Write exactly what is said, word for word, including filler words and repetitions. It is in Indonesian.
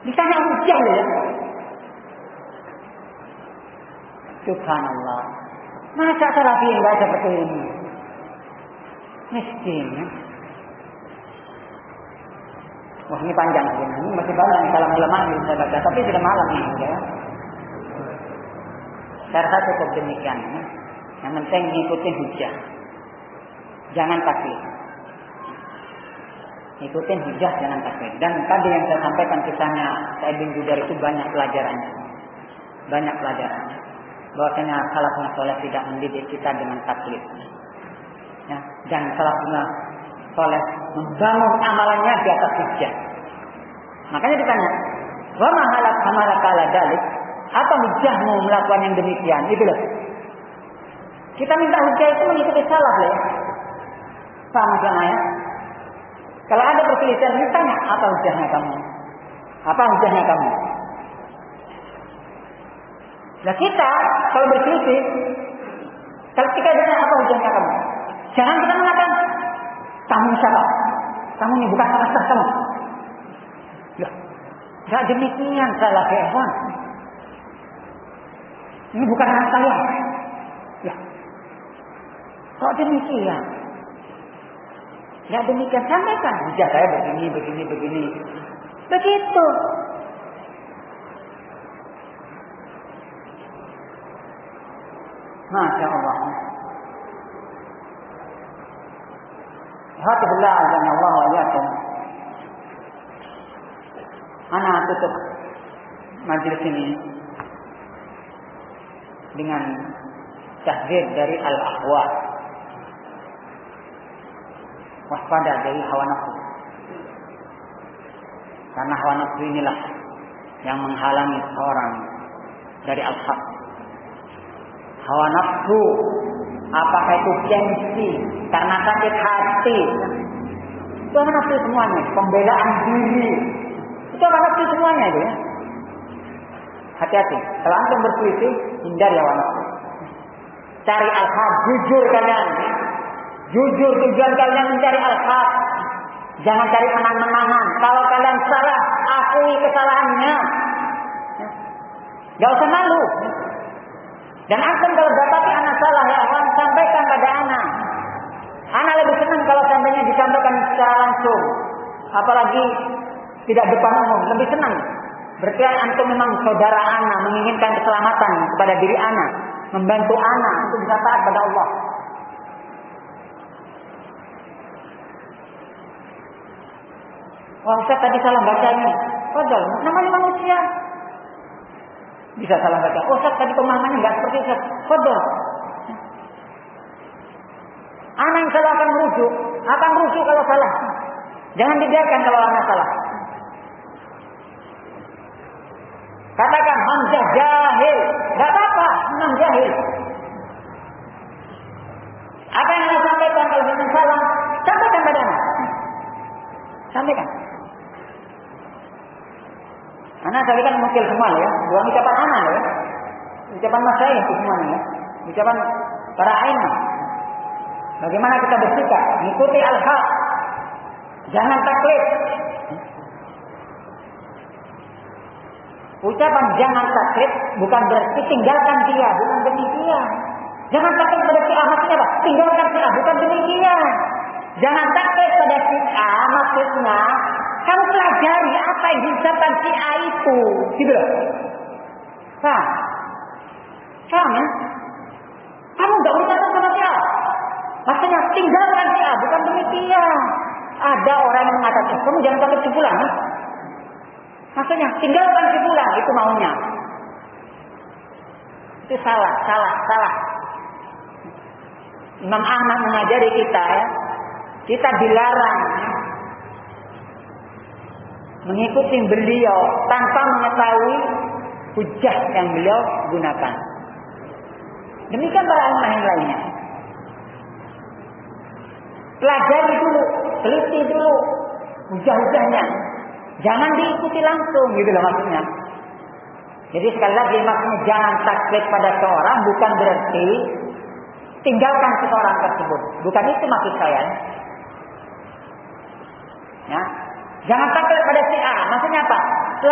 Ditanya hujah ya. Subhanallah. Masa Salafi enggak seperti ini? Miskin ya. Wah ini panjang ini masih banyak kalau ulama yang saya baca, tapi sudah malam ini ya. Saya rasa cukup demikian ya. Yang penting ngikuti hujah. Jangan taklid. Ikutin hujah, jangan taklid. Dan tadi yang saya sampaikan kisahnya Sa'id bin Jubair itu banyak pelajarannya. Banyak pelajarannya. Bahwasanya salafus saleh tidak mendidik kita dengan taklid. Ya, dan salafus saleh membangun amalannya di atas hujah. Makanya ditanya, "Wa ma halak hamalaka ala dalik?" Apa hujahmu melakukan yang demikian? Itu loh. Kita minta hujah itu mengikuti salaf ya. Sama sama ya. Kalau ada perselisihan, ditanya apa hujahnya kamu? Apa hujahnya kamu? Nah kita kalau berselisih, kalau kita ditanya apa hujahnya kamu, jangan kita mengatakan kamu salah, kamu ini bukan salah kamu. Ya, tidak demikian salah kewan. Ini bukan hak saya. Ya, kok demikian? Ya demikian, sampaikan hujah saya begini, begini, begini. Begitu. Masya Allah. Alhamdulillah azza Allah wa yakum. Ana tutup majelis ini dengan tahdzir dari al-ahwa. Waspada dari hawa nafsu. Karena hawa nafsu inilah yang menghalangi seorang dari al-haq. Hawa nafsu, apakah itu gengsi, karena sakit hati, itu hawa nafsu semuanya. Pembelaan diri, itu hawa nafsu semuanya itu ya. Hati-hati, kalau antum berselisih, hindari hawa nafsu. Cari al-haq, jujur kalian. Jujur, tujuan kalian mencari al-haq. Jangan cari menang-menangan. Kalau kalian salah, akui kesalahannya. Gak usah malu. Dan antum kalau dapati anak salah, ya akan sampaikan pada anak. Anak lebih senang kalau seandainya disampaikan secara langsung. Apalagi tidak depan umum, lebih senang. Berarti antum memang saudara anak, menginginkan keselamatan kepada diri anak, membantu anak untuk bisa taat pada Allah. Wah Ustaz tadi salah baca ini. Padahal namanya manusia. Bisa salah baca. Oh Ustaz tadi pemahamannya enggak seperti Ustaz. Padahal. Anak yang salah akan merujuk. Akan merujuk kalau salah. Jangan dibiarkan kalau anak salah. Katakan Hamzah jahil. Enggak apa-apa. Hamzah jahil. Apa yang anak sampaikan kalau dia salah? Sampaikan pada anak. Sampaikan. Anak tadi kan mungkin semua ya, bukan ucapan anak ya, ucapan mas saya itu semuanya ya, ucapan para aimah. Bagaimana kita bersikap, mengikuti al-haq, jangan taklid. Ucapan jangan taklid bukan berarti tinggalkan dia, bukan demikian. Jangan taklid pada si A maksudnya apa? Tinggalkan si A, bukan demikian. Jangan taklid pada si A maksudnya kamu pelajari apa yang diucapkan si A itu, gitu loh. Paham? Paham ya? Kamu nggak ucapkan sama si A. Maksudnya tinggalkan si A, bukan demikian. Ada orang yang mengatakan, kamu jangan takut si fulan. Ya? Maksudnya tinggalkan si fulan, itu maunya. Itu salah, salah, salah. Imam Ahmad mengajari kita ya, kita dilarang mengikuti beliau tanpa mengetahui hujah yang beliau gunakan. Demikian para ulama yang lainnya. Pelajari dulu, teliti dulu hujah-hujahnya. Jangan diikuti langsung, gitu loh maksudnya. Jadi sekali lagi maksudnya jangan taklid pada seorang bukan berarti tinggalkan seorang tersebut. Bukan itu maksud saya. Ya. Jangan taklid pada si A. Maksudnya apa?